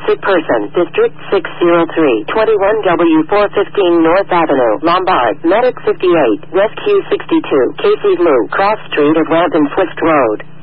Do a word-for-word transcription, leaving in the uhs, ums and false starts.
Sick person, District six oh three, twenty-one W four fifteen North Avenue, Lombard, Medic fifty-eight, West Q sixty-two, Casey Blue, Cross Street at Rampton Swift Road.